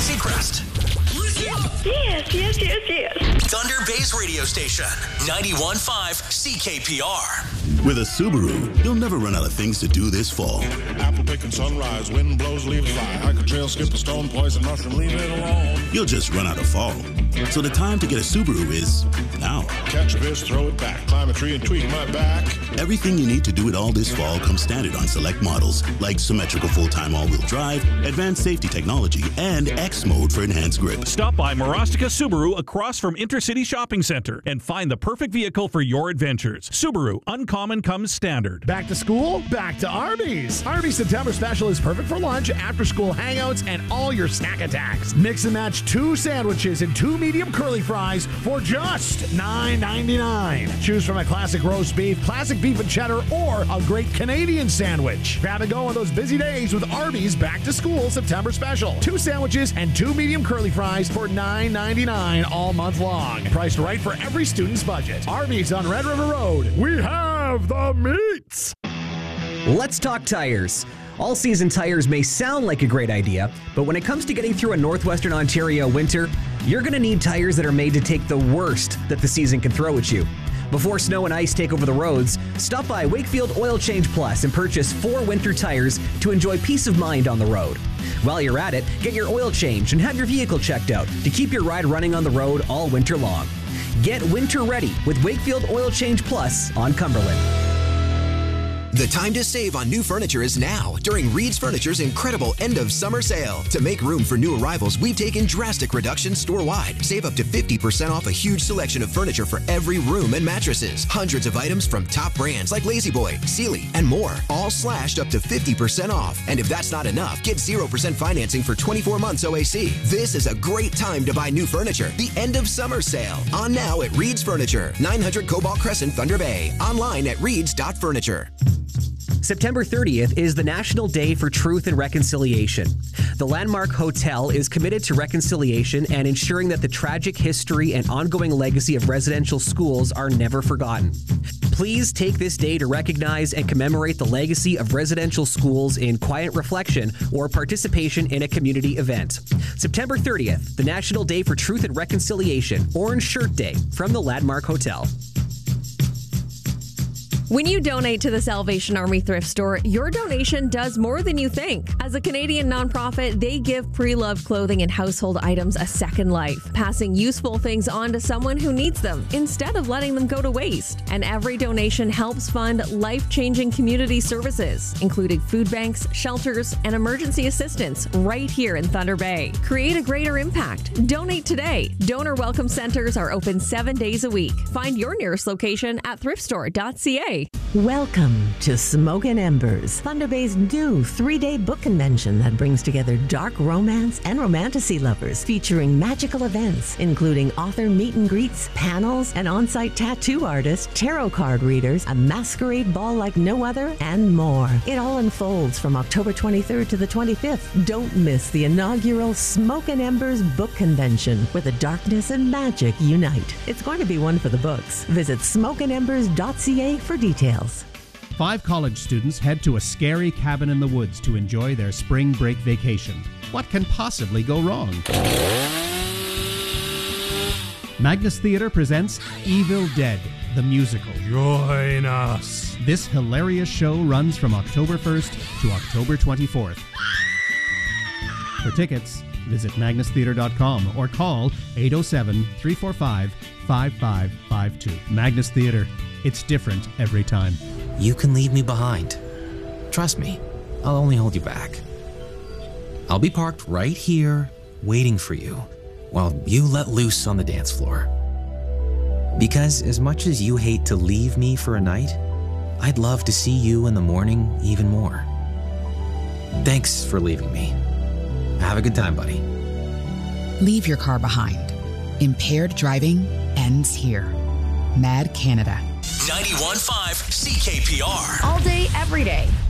Seacrest. Yes. Thunder Bay's radio station, 91.5 CKPR. With a Subaru, you'll never run out of things to do this fall. Apple picking sunrise, wind blows, leaves fly. Hike a trail, skip a stone, poison mushroom, leave it alone. You'll just run out of fall. So the time to get a Subaru is now. Catch a fish, throw it back, climb a tree and tweak my back. Everything you need to do it all this fall comes standard on select models, like symmetrical full-time all-wheel drive, advanced safety technology, and X mode for enhanced grip. Stop by Marostica Subaru across from Intercity Shopping Center and find the perfect vehicle for your adventures. Subaru, uncommon comes standard. Back to school? Back to Arby's. Arby's September special is perfect for lunch, after-school hangouts, and all your snack attacks. Mix and match 2 sandwiches and 2 medium curly fries for just $9.99. Choose from a classic roast beef, classic beef and cheddar, or a great Canadian sandwich. Grab and go on those busy days with Arby's Back to School September special. 2 sandwiches and 2 medium curly fries for $9.99 all month long. Priced right for every student's budget. Arby's on Red River Road. We have the meats. Let's talk tires. All-season tires may sound like a great idea, but when it comes to getting through a Northwestern Ontario winter, you're going to need tires that are made to take the worst that the season can throw at you. Before snow and ice take over the roads, stop by Wakefield Oil Change Plus and purchase 4 winter tires to enjoy peace of mind on the road. While you're at it, get your oil changed and have your vehicle checked out to keep your ride running on the road all winter long. Get winter ready with Wakefield Oil Change Plus on Cumberland. The time to save on new furniture is now during Reed's Furniture's incredible end-of-summer sale. To make room for new arrivals, we've taken drastic reductions store-wide. Save up to 50% off a huge selection of furniture for every room and mattresses. Hundreds of items from top brands like La-Z-Boy, Sealy, and more, all slashed up to 50% off. And if that's not enough, get 0% financing for 24 months OAC. This is a great time to buy new furniture. The end-of-summer sale. On now at Reed's Furniture, 900 Cobalt Crescent, Thunder Bay. Online at reeds.furniture. September 30th is the National Day for Truth and Reconciliation. The Landmark Hotel is committed to reconciliation and ensuring that the tragic history and ongoing legacy of residential schools are never forgotten. Please take this day to recognize and commemorate the legacy of residential schools in quiet reflection or participation in a community event. September 30th, the National Day for Truth and Reconciliation, Orange Shirt Day, from the Landmark Hotel. When you donate to the Salvation Army Thrift Store, your donation does more than you think. As a Canadian nonprofit, they give pre-loved clothing and household items a second life, passing useful things on to someone who needs them instead of letting them go to waste. And every donation helps fund life-changing community services, including food banks, shelters, and emergency assistance right here in Thunder Bay. Create a greater impact. Donate today. Donor welcome centers are open 7 days a week. Find your nearest location at thriftstore.ca. Welcome to Smoke and Embers, Thunder Bay's new 3-day book convention that brings together dark romance and romantasy lovers, featuring magical events, including author meet and greets, panels, an on-site tattoo artist, tarot card readers, a masquerade ball like no other, and more. It all unfolds from October 23rd to the 25th. Don't miss the inaugural Smoke and Embers book convention, where the darkness and magic unite. It's going to be one for the books. Visit smokeandembers.ca for details. 5 college students head to a scary cabin in the woods to enjoy their spring break vacation. What can possibly go wrong? Magnus Theatre presents Evil Dead, the musical. Join us. This hilarious show runs from October 1st to October 24th. For tickets, visit magnustheatre.com or call 807-345-5552. Magnus Theatre. It's different every time. You can leave me behind. Trust me, I'll only hold you back. I'll be parked right here, waiting for you, while you let loose on the dance floor. Because as much as you hate to leave me for a night, I'd love to see you in the morning even more. Thanks for leaving me. Have a good time, buddy. Leave your car behind. Impaired driving ends here. Mad Canada. 91.5 CKPR. All day, every day.